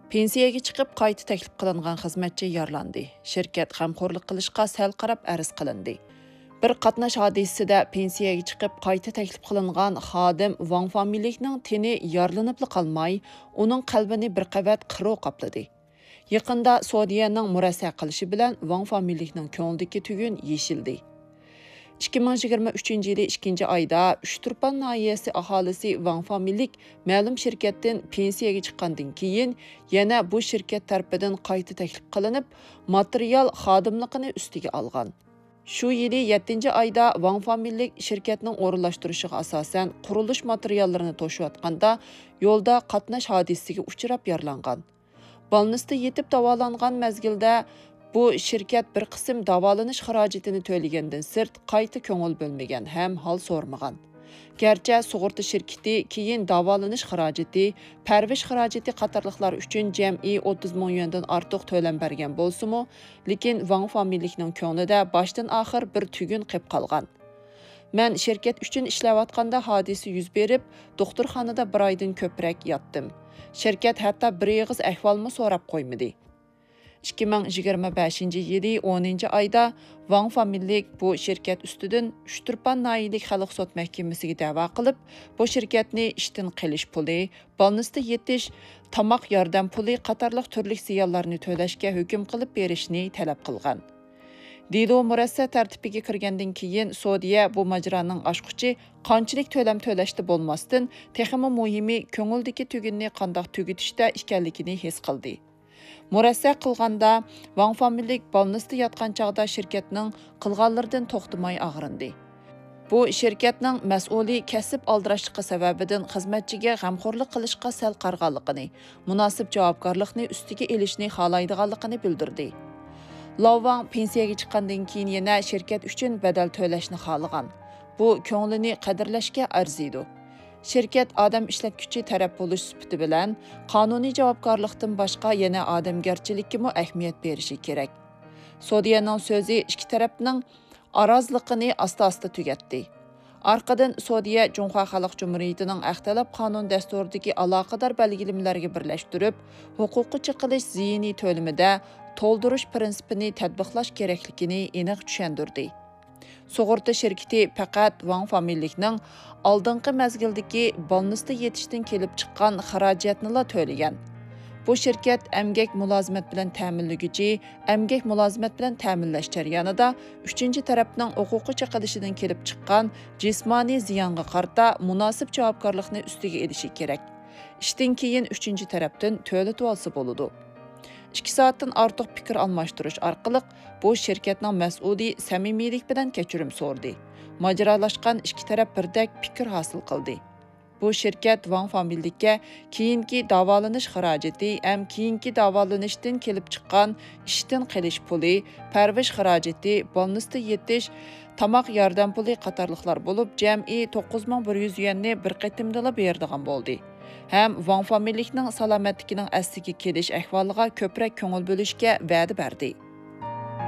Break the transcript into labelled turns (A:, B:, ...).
A: Pensiyaga chiqib qayta taklif qilingan xizmatchi yaralandi. Shirkat g'amxo'rlik qilishga sal qarab arz qilindi. Bir qatnash hodisasida pensiyaga chiqib qayta taklif qilingan xodim Wang familiyaning teni yaralanib qolmay, uning qalbini bir qavat qiro qopladi. Yaqinda Saudiyaning murassa qilishi bilan Wang familiyaning ko'nglidagi tugun yeshildi. 2023 yılı 2. ayda Üçturpan nahiyesi ahalisi Wang familik ma'lum şirketden pensiyaga chiqqandan keyin yana bu şirket tarafından qayta taklif qilinib, material xodimligini ustiga olgan. Shu yili 7. ayda Wang familik şirketning o'rinlashtirishiga asosan qurilish materiallarini to'shiyotganda yo'lda qatnash hodisasiga uchrab yaralangan. Balnisda yetib davolangan mezgilda bu şirket bir qism davolanish xarajatini to'lagandan sirt qayta ko'ngil bo'lmagan ham hol so'rmagan. Gerçi sug'urta shirkati keyin davolanish xarajati, parvish xarajati qatorliqlar uchun jam'i 30 ming yuandan ortiq to'lam bergan bo'lsa-mu, lekin Wang familiyaning ko'nglida boshdan oxir bir tugun qilib qolgan. Men şirket uchun ishlayotganda hodisa yuz berib, doktorxonada bir oydan ko'proq yotdim. Şirket hatto bir og'iz ahvolni so'rab qo'ymadi. 2025 yılı 10. ayda Wang familik bu şirket üstüdün Üçturpan nahiyalik xalq sot mahkamasiga da'vo qilib, bu şirketni ishdan qilish puli, balnisda yetish, tamoq yordam puli qatorliq turli ziyonlarni to'lashga hukm qilib berishni talab qilgan. Dilo murassa tartibiga kirgandan keyin Saudiya bu majroning ochquchi qanchalik to'lam to'lashda bo'lmasdan, texmi muhimi ko'ngildagi tugunni qandoq tugitishda ekanligini his qildi. Murassa qilganda Wang familik balnisda yotgan chaqda shirkatning qilganlaridan to'xtamay ag'rindi. Bu shirkatning mas'uli kasb aldirashligi sababidan xizmatchiga g'amxo'rlik qilishga sal qarg'anligini, munosib javobgarlikni ustiga elishni xohlaydiganligini bildirdi. Wang pensiyaga chiqqandan keyin yana shirkat uchun badal to'lashni xohlagan. Bu ko'nglini qadrlashga arziydi. Şirket adam işletkichi taraf bo'lish sifati bilan qonuniy javobgarlikdan boshqa yana odamgarchilikka mu ahamiyat berishi kerak. Saudiyaning so'zi ikki tarafning arazliqini asta-asta tugatdi. Arqadan Saudiya Junxo Xalq Jumhuriyatining Axtalab qonun dasturidagi aloqador belgilimlarga birlashtirib, huquqi chiqilish ziyini to'limida to'ldirish prinsipini tatbiqlash kerakligini aniq tushuntirdi. Sug'urta shirkati faqat Wang familikning oldingi mezgildagi balnisda yetishdan kelib chiqqan xarajatni to'lagan. Bu shirkat emgak mulozimat bilan ta'minlaguvchi, emgak mulozimat bilan ta'minlash jarayonida 3-chi tarafning huquqi chiqilishidan kelib chiqqan jismoniy ziyonga qarta munosib javobgarlikni ustiga elishi kerak. Ishdan keyin 3-chi tarafdan to'latib olsa bo'ladi. 2 soatdan ortiq fikr almashtirish orqali bu shirkatning mas'uli samimiylik bilan kechirim so'rdi. Majralashgan ikki taraf birdek fikr hosil qildi. Bu shirkat Wang familikka keyingi davolanish xarajati, ham keyingi davolanishdan kelib chiqqan ishdan qilish puli, parvish xarajati, balnisda yetish, tamoq yordam puli qatorliqlar bo'lib, jam'i 9100 yuanni bir qatimdala beradigan bo'ldi. Hem Wang familikning salomatligining asliga kelish ahvoliga ko'proq ko'ngil bo'lishga va'da berdi.